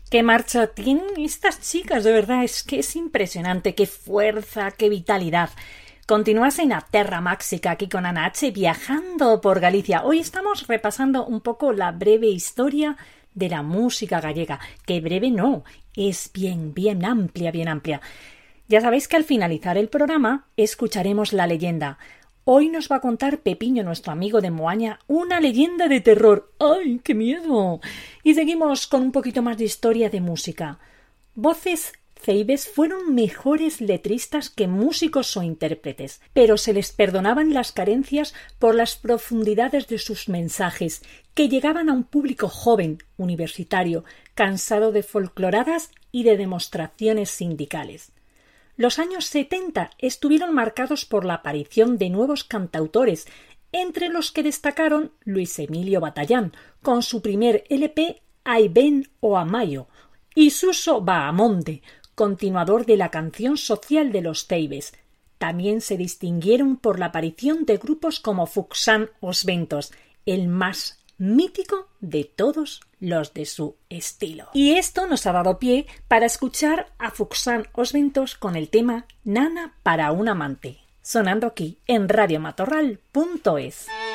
Qué marcha tienen estas chicas, de verdad, es que es impresionante, qué fuerza, qué vitalidad. Continúas en la Terra Máxica aquí con Ana H, viajando por Galicia. Hoy estamos repasando un poco la breve historia de la música gallega. Que breve no, es bien amplia, bien amplia. Ya sabéis que al finalizar el programa escucharemos la leyenda. Hoy nos va a contar Pepiño, nuestro amigo de Moaña, una leyenda de terror. ¡Ay, qué miedo! Y seguimos con un poquito más de historia de música. Voces Ceibes fueron mejores letristas que músicos o intérpretes, pero se les perdonaban las carencias por las profundidades de sus mensajes, que llegaban a un público joven, universitario, cansado de folcloradas y de demostraciones sindicales. Los años 70 estuvieron marcados por la aparición de nuevos cantautores, entre los que destacaron Luis Emilio Batallán, con su primer LP Ai Ben o Amayo, y Suso Bahamonde, continuador de la canción social de los Ceibes. También se distinguieron por la aparición de grupos como Fuxan os Ventos, el más mítico de todos los de su estilo. Y esto nos ha dado pie para escuchar a Fuxan os Ventos con el tema Nana para un amante, sonando aquí en radiomatorral.es.